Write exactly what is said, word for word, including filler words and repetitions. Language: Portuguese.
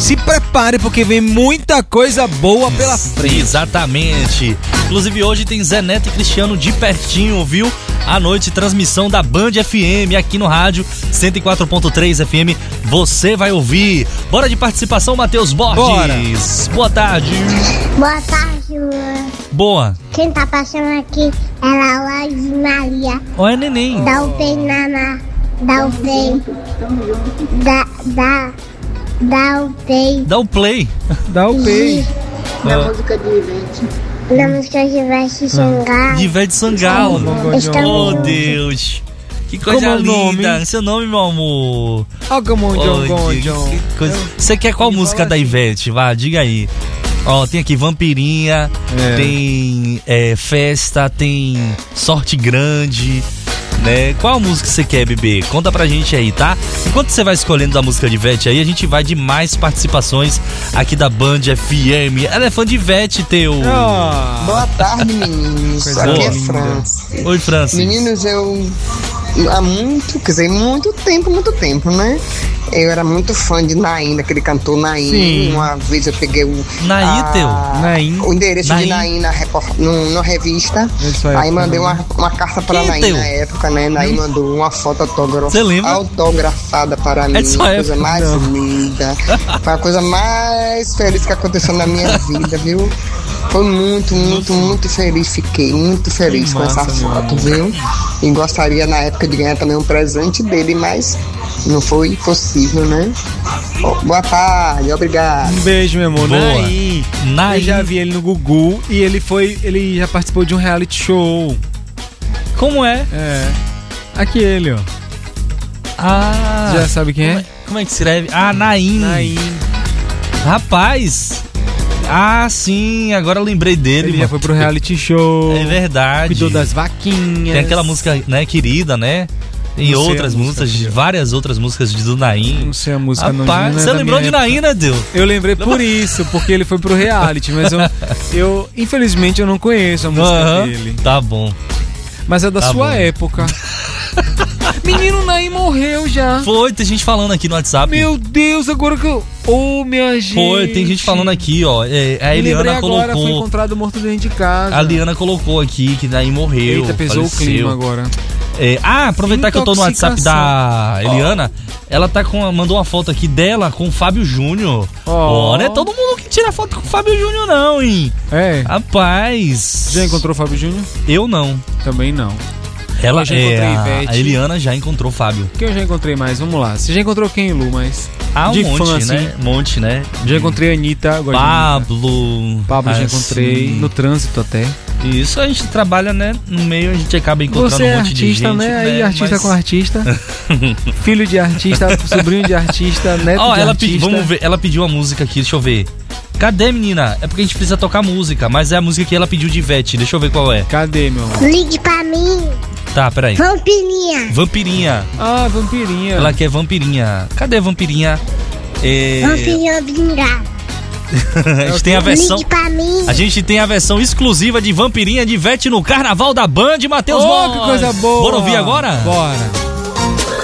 se prepare porque vem muita coisa boa pela frente. Exatamente. Inclusive hoje tem Zé Neto e Cristiano de pertinho, viu? À noite, transmissão da Band F M aqui no rádio cento e quatro ponto três F M. Você vai ouvir. Bora de participação, Matheus Borges. Bora. Boa tarde. Boa tarde, Luan. Boa. Quem tá passando aqui é a Laís Maria. Oi, neném. Dá o play na... na dá o play. Dá... Dá... Dá o play. Dá o play. Dá o play. Na música de Ivete. Na música de Ivete Sangalo. De Ivete Sangalo. Estamos... Oh, Deus. Que coisa Como é o linda. nome? Seu nome, meu amor. Ó, come on, John, Oh, come on, Deus, John. que coisa- Você quer qual Me música fala da assim. Ivete? Vá, diga aí. Ó, tem aqui Vampirinha, É. tem é, Festa, tem Sorte Grande, né? Qual música você quer, bebê? Conta pra gente aí, tá? Enquanto você vai escolhendo da música de Ivete aí, a gente vai de mais participações aqui da Band F M. Ela é fã de Ivete, teu. Ah, Boa tarde, meninos. Coisa Aqui é linda. Francis. Oi, Francis. Meninos, eu há muito, quer dizer, muito tempo, muito tempo, né? Eu era muito fã de Naim, daquele cantor Naim. Sim. Uma vez eu peguei o, Naim, a- teu? Naim. o endereço Naim. de Naim na, repor- no, na revista. Isso aí, Aí mandei Naim. uma, uma carta para Quem é Naim teu? na época, né? Naim mandou uma foto autógrafa, Você lembra? autografada para mim. É de sua Uma coisa época, mais não. linda. Foi a coisa mais feliz que aconteceu na minha vida, viu? Foi muito, muito, muito feliz. Fiquei muito feliz Que com essa massa, meu foto, amor. viu? E gostaria na época de ganhar também um presente dele, mas não foi possível, né? Ó, boa tarde, obrigado. um beijo, meu amor. Boa. Naim. Naim. Eu já vi ele no Gugu e ele foi. Ele já participou de um reality show. Como é? É. Aqui ele, ó. Ah. Já sabe quem como é? Como é que escreve? Ah, Naim. Naim. Rapaz. Ah, sim, agora eu lembrei dele. Ele já mano. foi pro reality show. É verdade. Cuidou das vaquinhas. Tem aquela música, né, querida, né? Tem Não sei outras a música, músicas, filho. várias outras músicas de do Naim. Não sei a música, não. Rapaz, não é você da lembrou minha de época. Naim, né, Deus? Eu lembrei por isso, porque ele foi pro reality, mas eu, eu infelizmente eu não conheço a música Aham, dele. tá bom. Mas é da Tá sua bom. época. Menino Naim morreu já. Foi, tem gente falando aqui no WhatsApp. Meu Deus, agora que eu... Ô, minha gente. Foi, tem gente falando aqui, ó. É, a Me lembrei Eliana agora, foi colocou. encontrado morto dentro de casa. A Eliana colocou aqui que Naim morreu. Eita, pesou faleceu. o clima agora. É, ah, aproveitar que eu tô no WhatsApp da Eliana, ela tá com, mandou uma foto aqui dela com o Fábio Júnior. Ó, Ó. não é todo mundo que tira foto com o Fábio Júnior, não, hein? É. Rapaz. Já encontrou o Fábio Júnior? Eu não. Também não. Ela Eu já é, encontrei a, Ivete. a Eliana já encontrou o Fábio. Que eu já encontrei mais, vamos lá. Você já encontrou quem, Lu, mas... Ah, um de monte, fã, assim. né? Um monte, né? Já encontrei a Anitta, gosto de Anitta. Pablo. Pablo já assim. encontrei, no trânsito até. Isso, a gente trabalha, né? No meio a gente acaba encontrando Você um é monte de artista, gente. né? Aí artista Mas- com artista. Filho de artista, sobrinho de artista, neto Ó, de ela artista. pedi, vamos ver, ela pediu uma música aqui, deixa eu ver. Cadê, menina? É porque a gente precisa tocar música, mas é a música que ela pediu de Ivete, deixa eu ver qual é. Cadê, meu amor? Ligue pra mim, Tá, peraí. Vampirinha. Vampirinha. Ah, vampirinha. Ela quer Vampirinha. Cadê Vampirinha? É... Vampirinha obrigada. a gente tem a versão... Ligue pra mim. A gente tem a versão exclusiva de Vampirinha de Ivete no Carnaval da Band, Matheus Oh, Borges. que coisa boa. Bora ouvir agora? Bora.